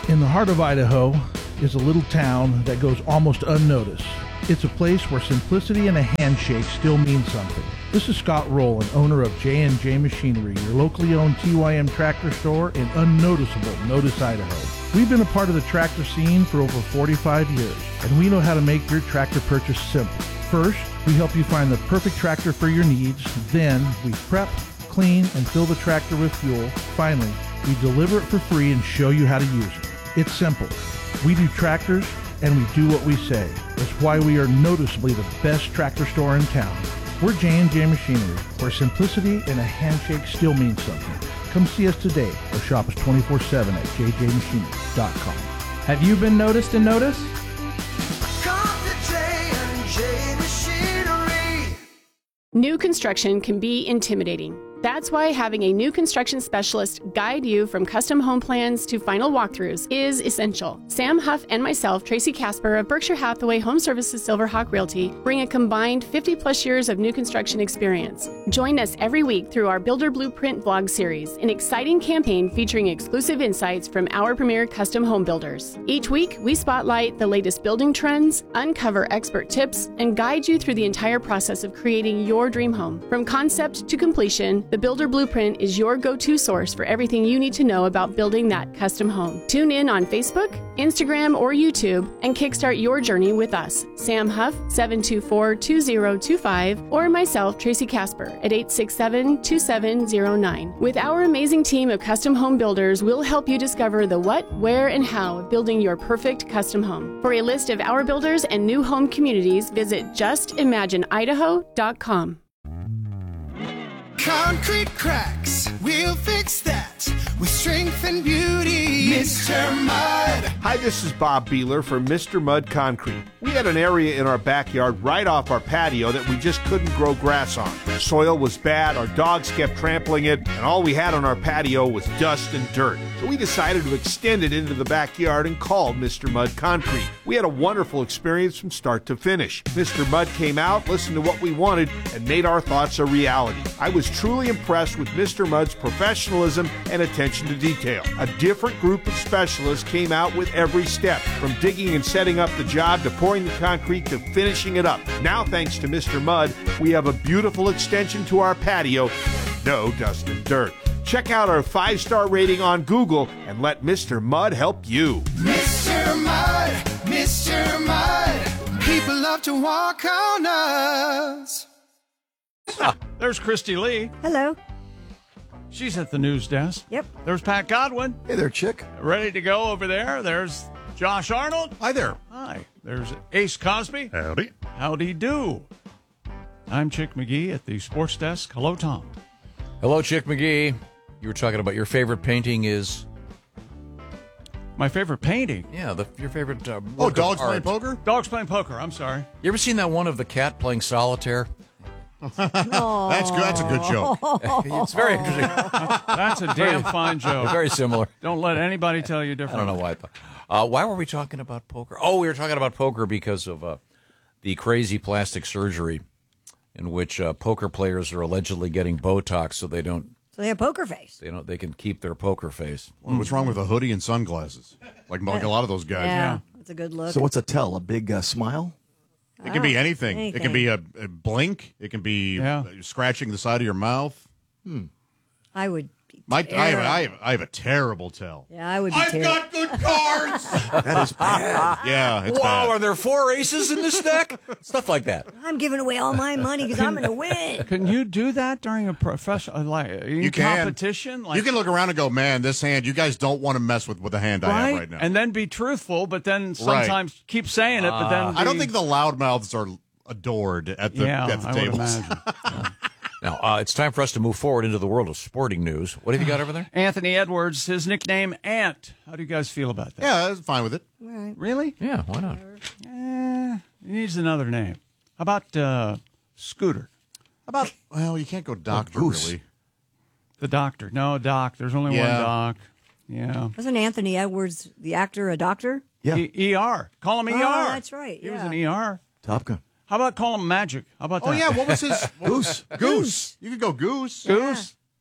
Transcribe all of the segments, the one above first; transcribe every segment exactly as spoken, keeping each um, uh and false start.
In the heart of Idaho is a little town that goes almost unnoticed. It's a place where simplicity and a handshake still mean something. This is Scott Rowland, owner of J and J Machinery, your locally owned T Y M tractor store in unnoticeable Notice, Idaho. We've been a part of the tractor scene for over forty-five years, and we know how to make your tractor purchase simple. First, we help you find the perfect tractor for your needs. Then, we prep, clean, and fill the tractor with fuel. Finally, we deliver it for free and show you how to use it. It's simple. We do tractors, and we do what we say. That's why we are noticeably the best tractor store in town. We're J and J Machinery, where simplicity and a handshake still means something. Come see us today or shop us twenty-four seven at j j machinery dot com. Have you been noticed and noticed? Come to J and J Machinery. New construction can be intimidating. That's why having a new construction specialist guide you from custom home plans to final walkthroughs is essential. Sam Huff and myself, Tracy Casper of Berkshire Hathaway Home Services Silverhawk Realty, bring a combined fifty plus years of new construction experience. Join us every week through our Builder Blueprint vlog series, an exciting campaign featuring exclusive insights from our premier custom home builders. Each week, we spotlight the latest building trends, uncover expert tips, and guide you through the entire process of creating your dream home. From concept to completion, the Builder Blueprint is your go-to source for everything you need to know about building that custom home. Tune in on Facebook, Instagram, or YouTube and kickstart your journey with us, Sam Huff, seven two four, two zero two five, or myself, Tracy Casper, at eight six seven, two seven zero nine. With our amazing team of custom home builders, we'll help you discover the what, where, and how of building your perfect custom home. For a list of our builders and new home communities, visit just imagine idaho dot com. Concrete cracks, we'll fix that with strength and beauty. Mister Mud. Hi, this is Bob Beeler for Mister Mud Concrete. We had an area in our backyard right off our patio that we just couldn't grow grass on. Soil was bad, our dogs kept trampling it, and all we had on our patio was dust and dirt. So we decided to extend it into the backyard and called Mister Mud Concrete. We had a wonderful experience from start to finish. Mister Mud came out, listened to what we wanted, and made our thoughts a reality. I was truly impressed with Mister Mud's professionalism and attention to detail. A different group of specialists came out with every step, from digging and setting up the job to pouring the concrete to finishing it up. Now, thanks to Mister Mud, we have a beautiful extension to our patio and no dust and dirt. Check out our five-star rating on Google and let Mister Mud help you. Mister Mud, Mister Mud. People love to walk on us. Ah, there's Christy Lee. Hello. She's at the news desk. Yep. There's Pat Godwin. Hey there, chick. Ready to go over there. There's Josh Arnold. Hi there. Hi. There's Ace Cosby. Howdy. Howdy do. I'm Chick McGee at the sports desk. Hello, Tom. Hello, Chick McGee. You were talking about your favorite painting is... My favorite painting? Yeah, the, your favorite uh, Oh, work dogs of playing art. poker? Dogs playing poker. I'm sorry. You ever seen that one of the cat playing solitaire? That's good. That's a good joke. It's very interesting. That's a damn fine joke. Very similar. Don't let anybody tell you I different. don't know why I thought. Uh, why were we talking about poker? Oh, we were talking about poker because of uh, the crazy plastic surgery in which uh, poker players are allegedly getting Botox so they don't. So they have poker face. They don't. They can keep their poker face. Well, what's wrong with a hoodie and sunglasses? Like, like a lot of those guys. Yeah, that's a good look. So what's a tell? A big uh, smile? It can be anything. anything. It can be a, a blink. It can be Yeah. uh, scratching the side of your mouth. I would be My, I, have, terrible. I, have, I have a terrible tell. Yeah, I would be terrible. good cards. That is bad. Yeah, it's Wow, bad. are there four aces in this deck? Stuff like that. I'm giving away all my money because I'm going to win. Can you do that during a professional like in You can. competition? Like, You can look around and go, man, this hand, you guys don't want to mess with, with the hand I have right now. And then be truthful, but then sometimes keep saying it, but then I don't be- think the loudmouths are adored at the, yeah, at the I would tables. imagine. Now, uh, it's time for us to move forward into the world of sporting news. What have you got over there? Anthony Edwards, his nickname Ant. How do you guys feel about that? Yeah, that's fine with it. Really? Yeah, why not? Eh, he needs another name. How about uh, Scooter? How about, well, you can't go doctor, Goose. really. The doctor. No, Doc. There's only Yeah. one Doc. Yeah. Wasn't Anthony Edwards, the actor, a doctor? Yeah. E- E R. Call him E R. Oh, that's right. He was yeah. an E R. Top Gun. How about call him Magic? How about Oh, that? yeah, what was his? Goose. Goose. You could go goose. Goose.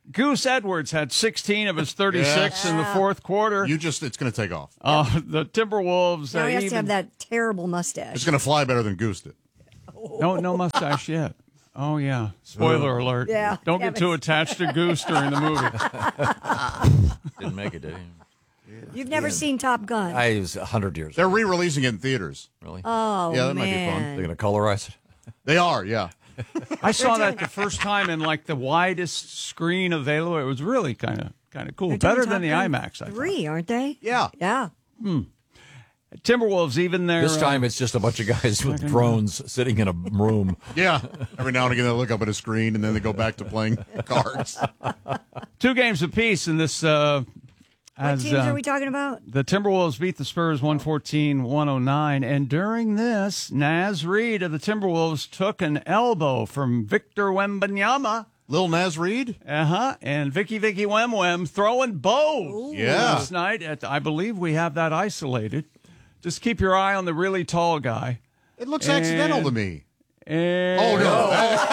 Goose Edwards had sixteen of his thirty-six Yeah. in the fourth quarter. You just, it's going to take off. Uh, the Timberwolves. Now uh, he has to even- have that terrible mustache. It's going to fly better than Goose did. No, no mustache yet. Oh, yeah. Spoiler alert. Yeah, Don't damn get too it. attached to Goose during the movie. Didn't make it, did he? You've never seen Top Gun. I was a hundred years. They're re-releasing it in theaters. Really? oh, Yeah, that man. might be fun. They're going to colorize it. They are, yeah. I saw that the first time in like the widest screen available. It was really kind of kind of cool. They're doing Better Top than the Gun IMAX, I thought. Three, aren't they? Yeah. Yeah. Timberwolves, even their This uh, time it's just a bunch of guys with drones sitting in a room. Yeah. Every now and again they look up at a screen and then they go back to playing cards. two games apiece in this. Uh, What as, teams uh, are we talking about? The Timberwolves beat the Spurs one fourteen to one oh nine. And during this, Naz Reid of the Timberwolves took an elbow from Victor Wembanyama. Lil Naz Reid? Uh-huh. And Vicky Vicky Wem Wem throwing bows Yeah. last night. At, I believe we have that isolated. Just keep your eye on the really tall guy. It looks And- accidental to me. And, Oh, no.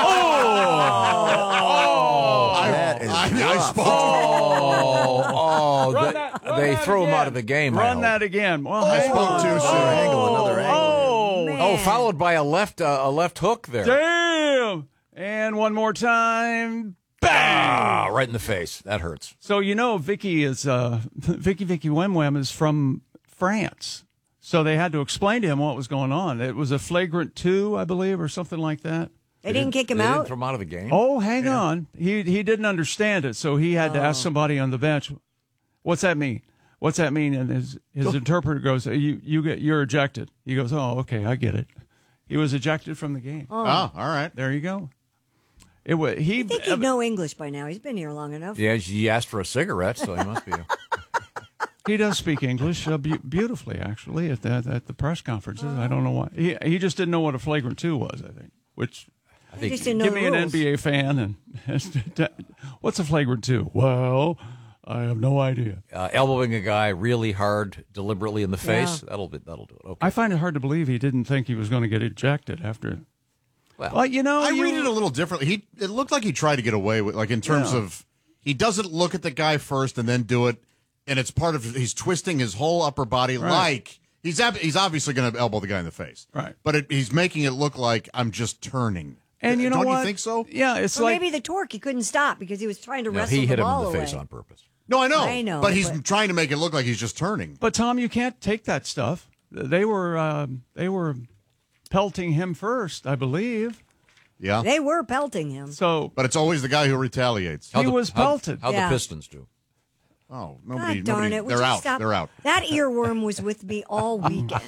Oh! I, That is I, I rough. spoke. Oh, oh Run they, that- run they that threw him again. out of the game. I Run hope. that again. Well, I hang spoke on. too soon. Another angle, another angle. Oh, Man. Oh, followed by a left uh, a left hook there. damn. And one more time. Ah, Bang! right in the face. That hurts. So, you know, Vicky is, uh, Vicky Vicky Wem Wem is from France. So they had to explain to him what was going on. It was a flagrant two, I believe, or something like that. They didn't kick him They out? didn't throw him out of the game. Oh, hang on. He he didn't understand it, so he had to ask somebody on the bench, "What's that mean? What's that mean?" And his his interpreter goes, "You you get you're ejected." He goes, "Oh, okay, I get it." He was ejected from the game. Oh. Oh, all right. There you go. It was he. I think he'd know English by now. He's been here long enough. Yeah, he asked for a cigarette, so he must be. He does speak English uh, be- beautifully, actually, at the at the press conferences. I don't know why he he just didn't know what a flagrant two was. I think. Which I He think just didn't know give the me an rules. N B A fan and what's a flagrant two? Well, I have no idea. uh, elbowing a guy really hard, deliberately in the face. That'll be, that'll do it. Okay. I find it hard to believe he didn't think he was going to get ejected after. Well, Well, you know, I you, read it a little differently. He it looked like he tried to get away with, like in terms Yeah. of he doesn't look at the guy first and then do it, and it's part of he's twisting his whole upper body Right. like he's ab- he's obviously going to elbow the guy in the face, Right. But it, he's making it look like I'm just turning. and you know don't what? you think so? Yeah, it's Or like maybe the torque he couldn't stop because he was trying to no, wrestle he hit the him in ball the face away. on purpose. No, I know, I know, but he's but- trying to make it look like he's just turning. But Tom, you can't take that stuff. They were uh, they were pelting him first, I believe. Yeah, They were pelting him. So but it's always the guy who retaliates. he the- was how- pelted. How Yeah. the Pistons do. Oh, nobody, God darn nobody, it. Would they're you out. stop? They're out. That earworm was with me all weekend.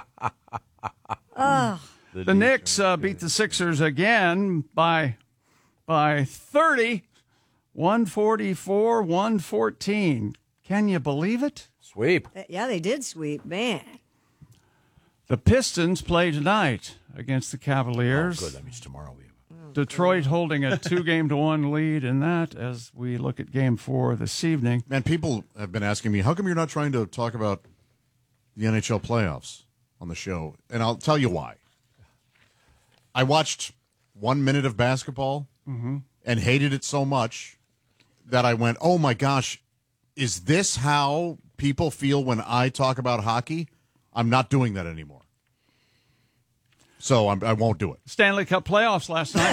Ugh. The Knicks uh, beat the Sixers again by by thirty, one forty-four, one fourteen. Can you believe it? Sweep. Yeah, they did sweep. Man. The Pistons play tonight against the Cavaliers. Oh, good. That means tomorrow we. Detroit holding a two-game to one lead in that as we look at Game Four this evening. Man, people have been asking me, how come you're not trying to talk about the N H L playoffs on the show? And I'll tell you why. I watched one minute of basketball and hated it so much that I went, oh my gosh, is this how people feel when I talk about hockey? I'm not doing that anymore. So I'm, I won't do it. Stanley Cup playoffs last night.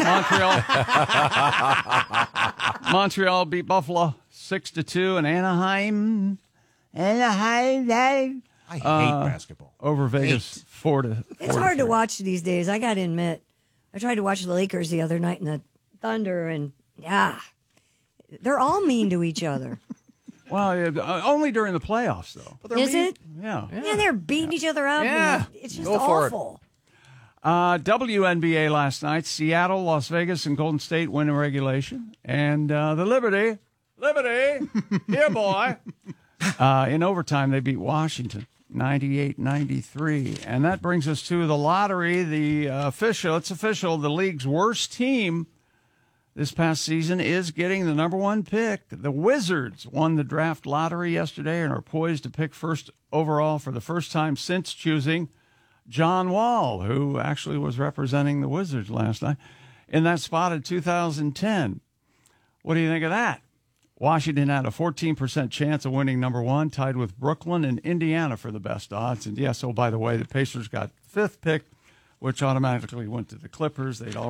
Montreal Montreal beat Buffalo six to two, and Anaheim Anaheim I hate Uh, basketball. over Vegas Hate. four to. It's four hard to three. watch these days. I got to admit. I tried to watch the Lakers the other night and the Thunder, and yeah, they're all mean to each other. Well, yeah, uh, only during the playoffs, though. Is it? Yeah. Yeah, they're beating each other up. Yeah. and It's just Go for it. awful. Uh, W N B A last night. Seattle, Las Vegas, and Golden State win in regulation. And uh, the Liberty, Liberty, here, boy. Uh, in overtime, they beat Washington ninety-eight ninety-three. And that brings us to the lottery. The uh, official, it's official, the league's worst team this past season is getting the number one pick. The Wizards won the draft lottery yesterday and are poised to pick first overall for the first time since choosing John Wall, who actually was representing the Wizards last night, in that spot in two thousand ten. What do you think of that? Washington had a fourteen percent chance of winning number one, tied with Brooklyn and Indiana for the best odds. And yes, oh, by the way, the Pacers got fifth pick, which automatically went to the Clippers. They'd